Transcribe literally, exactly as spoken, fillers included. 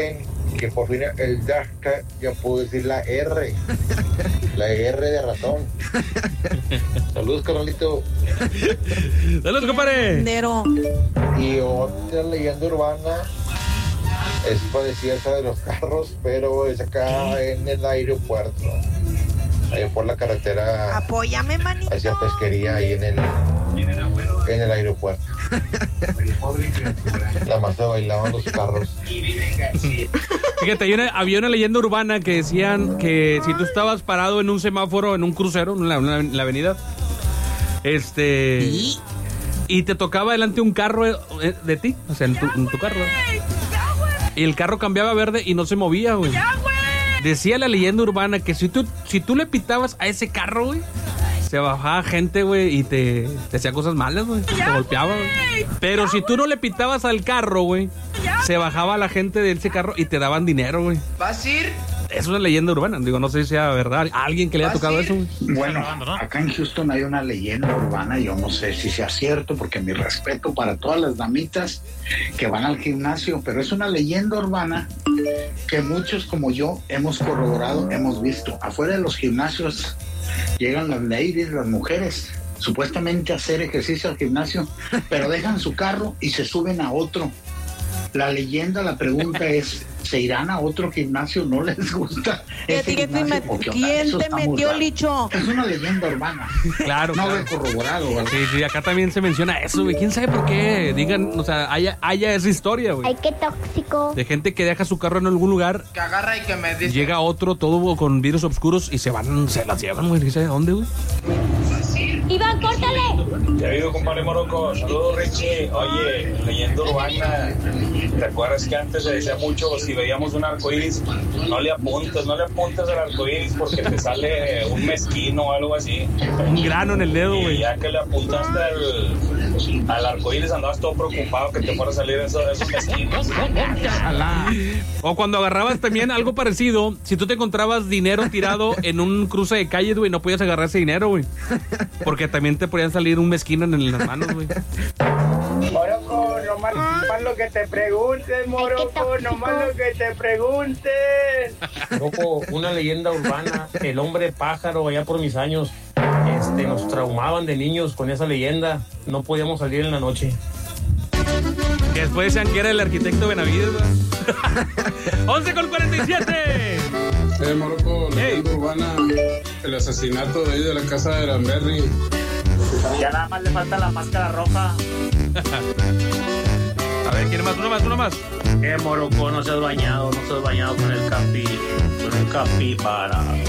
que por fin el Dashka ya pudo decir la R, la R de ratón. Saludos, carnalito. Saludos, compadre. Y otra leyenda urbana es parecida a esa de los carros, pero es acá en el aeropuerto, ahí por la carretera. Apóyame, manito. Hacia pesquería, ahí en el en el aeropuerto. La más se bailaban los carros. Fíjate, hay una, había una leyenda urbana que decían que si tú estabas parado en un semáforo, en un crucero, en la, en la avenida, este, ¿y? y te tocaba delante un carro de, de ti, o sea, en tu, en tu carro, y el carro cambiaba a verde y no se movía, güey. Decía la leyenda urbana que si tú, si tú le pitabas a ese carro, güey, se bajaba gente, güey, y te, te hacía cosas malas, güey. Te golpeaba, güey. Pero si tú no le pitabas al carro, güey, se bajaba la gente de ese carro y te daban dinero, güey. ¿Vas a ir? Es una leyenda urbana. Digo, no sé si sea verdad. ¿A alguien que le haya tocado eso, güey? Bueno, acá en Houston hay una leyenda urbana. Yo no sé si sea cierto, porque mi respeto para todas las damitas que van al gimnasio, pero es una leyenda urbana que muchos como yo hemos corroborado, hemos visto. Afuera de los gimnasios llegan las ladies, las mujeres, supuestamente a hacer ejercicio al gimnasio, pero dejan su carro y se suben a otro. La leyenda, la pregunta es, ¿se irán a otro gimnasio? ¿No les gusta ese gimnasio? Porque, ¿quién eso te está muy metió, raro. Licho? Es una leyenda urbana. Claro, no claro. lo he corroborado, ¿verdad? Sí, sí, acá también se menciona eso, güey. ¿Quién sabe por qué? Digan, o sea, haya, haya esa historia, güey. Ay, qué tóxico. De gente que deja su carro en algún lugar, Que agarra y que me dice. llega otro, todo con vidrios oscuros y se van, se las llevan, güey. ¿Quién sabe dónde, güey? Iván, córtale. Te digo, compadre Morocco. Saludos, Richie. Oye, leyenda urbana. ¿Te acuerdas que antes se decía mucho, si veíamos un arcoíris, no le apuntes, no le apuntes al arcoíris porque te sale un mezquino o algo así? Un grano en el dedo, güey. Y ya que le apuntaste al, al arcoíris, andabas todo preocupado que te fuera a salir esos, esos mezquinos. O cuando agarrabas también algo parecido, si tú te encontrabas dinero tirado en un cruce de calles, güey, no podías agarrar ese dinero, güey. Porque también te podían salir un mezquino en las manos, güey. Morocco, nomás, nomás lo que te pregunten, Morocco, nomás lo que te pregunten. Morocco, una leyenda urbana, el hombre pájaro, allá por mis años, este, nos traumaban de niños con esa leyenda, no podíamos salir en la noche. Que después decían que era el arquitecto Benavides, güey. once con cuarenta y siete. Eh, Morocco, leyenda Hey. urbana, el asesinato de ahí de la casa de Lamberry. Ya nada más le falta la máscara roja. A ver, ¿quiere más? Uno más, uno más. Eh, Morocco, no se has bañado, no se has bañado con el capi, con el capi para.